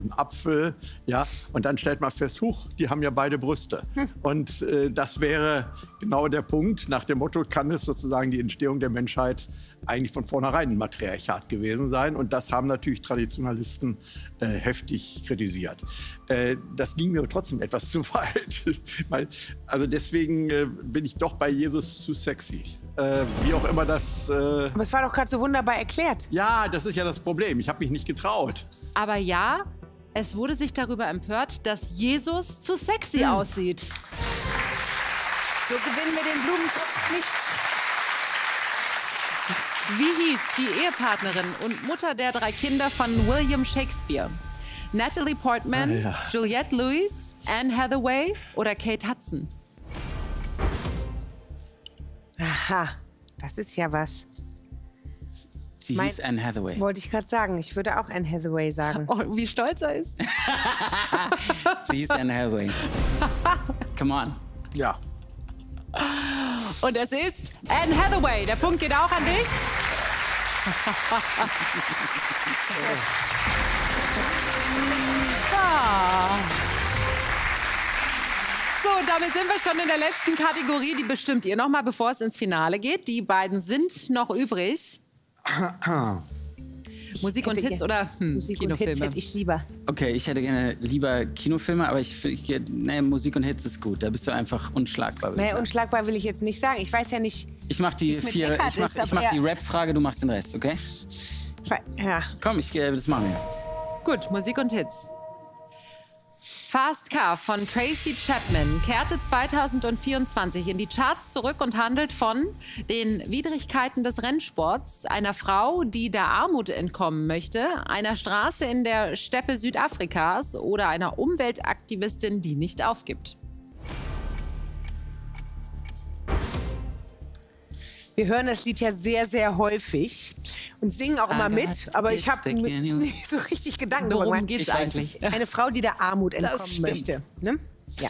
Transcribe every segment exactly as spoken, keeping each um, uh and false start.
einen Apfel, ja, und dann stellt man fest, huch, die haben ja beide Brüste. Und äh, das wäre genau der Punkt. Nach dem Motto kann es sozusagen die Entstehung der Menschheit eigentlich von vornherein ein Matriarchat gewesen sein. Und das haben natürlich Traditionalisten äh, heftig kritisiert. Äh, das ging mir trotzdem etwas zu weit. Weil, also deswegen äh, bin ich doch bei Jesus zu sexy. Äh, wie auch immer das... Äh Aber es war doch gerade so wunderbar erklärt. Ja, das ist ja das Problem. Ich habe mich nicht getraut. Aber ja, es wurde sich darüber empört, dass Jesus zu sexy hm. aussieht. So gewinnen wir den Blumentopf nicht. Wie hieß die Ehepartnerin und Mutter der drei Kinder von William Shakespeare? Natalie Portman, ah, ja. Juliette Lewis, Anne Hathaway oder Kate Hudson? Aha, das ist ja was. Sie mein, hieß Anne Hathaway. Wollte ich gerade sagen. Ich würde auch Anne Hathaway sagen. Oh, wie stolz er ist. Sie hieß Anne Hathaway. Come on. Ja. Und es ist Anne Hathaway. Der Punkt geht auch an dich. ah. So, damit sind wir schon in der letzten Kategorie. Die bestimmt ihr noch mal, bevor es ins Finale geht. Die beiden sind noch übrig. Musik und Hits oder hm, Musik Kinofilme? Und Hits hätte ich lieber. Okay, ich hätte gerne lieber Kinofilme, aber ich finde, nee, Musik und Hits ist gut. Da bist du einfach unschlagbar. Nee, unschlagbar will ich jetzt nicht sagen. Ich weiß ja nicht. Ich mach die vier, ich mach, ich mach die Rap-Frage, du machst den Rest, okay? Ja. Komm, ich, das machen wir. Gut, Musik und Hits. Fast Car von Tracy Chapman kehrte zweitausendvierundzwanzig in die Charts zurück und handelt von den Widrigkeiten des Rennsports, einer Frau, die der Armut entkommen möchte, einer Straße in der Steppe Südafrikas oder einer Umweltaktivistin, die nicht aufgibt. Wir hören das Lied ja sehr, sehr häufig und singen auch immer mit, aber ich habe nicht so richtig Gedanken darüber gemacht. Worum geht's eigentlich? Eine Frau, die der Armut entkommen möchte. Ne? Ja.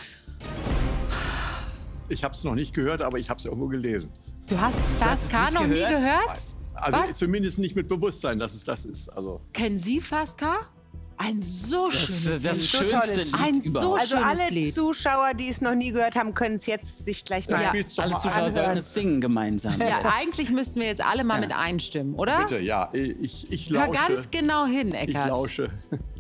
Ich habe es noch nicht gehört, aber ich habe es irgendwo gelesen. Du hast Fast Car noch nie gehört? Also Was? Zumindest nicht mit Bewusstsein, dass es das ist. Also. Kennen Sie Fast Car? Ein so schönes Das, das Lied. schönste Lied Ein überhaupt. So also alle Lied. Zuschauer, die es noch nie gehört haben, können es jetzt sich gleich mal Ja. Alle Zuschauer sollen es singen gemeinsam. Ja, eigentlich müssten wir jetzt alle mal Ja. mit einstimmen, oder? Bitte, ja, ich, ich lausche. Hör ganz genau hin, Ich Eckart. lausche.